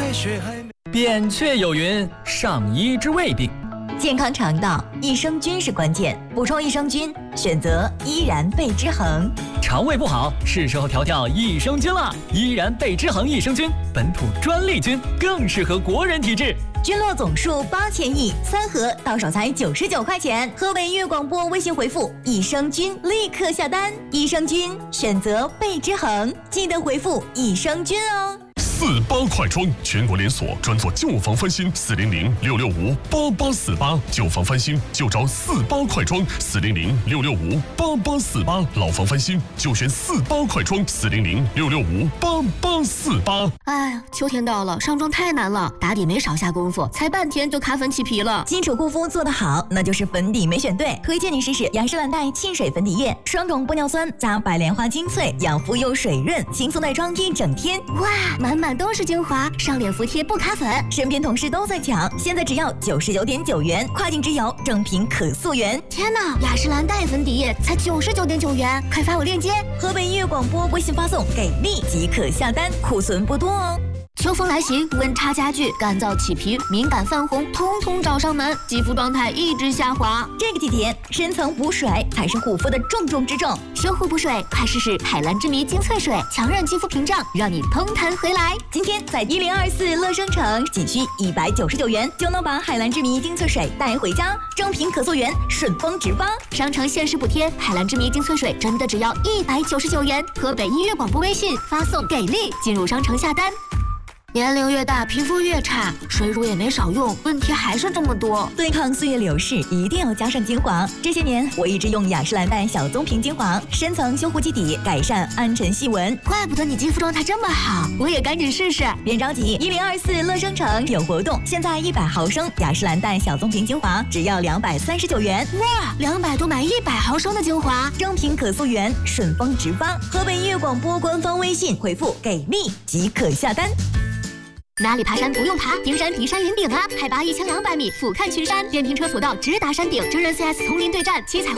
扁鹊有云：上医之未病。 健康肠道，益生菌是关键。补充益生菌，选择依然贝之恒。 肠胃不好，是时候调调益生菌了。依然贝之恒益生菌，本土专利菌，更适合国人体质。 菌落总数8000亿，3盒到手才99块钱。河北粤广播微信回复益生菌，立刻下单。益生菌选择贝之恒，记得回复益生菌哦。 48快装，全国连锁，专做旧房翻新，400-665-8848，旧房翻新就找48快装，400-665-8848，老房翻新就选48快装，400-665-8848。 哎呀，秋天到了，上妆太难了，打底没少下功夫，才半天就卡粉起皮了。 基础护肤做得好，那就是粉底没选对。推荐你试试雅诗兰黛沁水粉底液，双种玻尿酸加白莲花精粹，养肤又水润，轻松带妆一整天。 哇，满满都是精华，上脸服帖不卡粉。 身边同事都在抢，现在只要99.9元，跨境直邮，正品可溯源。 天哪，雅诗兰黛粉底液才99.9元，快发我链接。 河北粤广播微信发送给力即可下单，库存不多哦。 秋风来袭，温差加剧，干燥起皮、敏感泛红，通通找上门，肌肤状态一直下滑。 这个季节，深层补水才是护肤的重中之重。 修护补水，快试试海蓝之谜精粹水，强韧肌肤屏障，让你通弹回来。 今天在1024乐生城，仅需199元就能把海蓝之谜精粹水带回家，正品可溯源，顺丰直发。 商城限时补贴，海蓝之谜精粹水真的只要199元。河北音乐广播微信发送给力，进入商城下单。年龄越大，皮肤越差，水乳也没少用，问题还是这么多。 对抗岁月流逝，一定要加上精华。这些年，我一直用雅诗兰黛小棕瓶精华，深层修护基底，改善暗沉细纹。 怪不得你肌肤状态这么好，我也赶紧试试。 别着急，1024乐生城有活动，现在100毫升雅诗兰黛小棕瓶精华只要239元。 哇，200多买100毫升的精华， 正品可溯源，顺丰直发。河北粤广播官方微信回复给力即可下单。 哪里爬山不用爬，丁山迪山云顶啊，海拔1200米，俯瞰群山，电瓶车索道直达山顶，真人 CS 丛林对战，七彩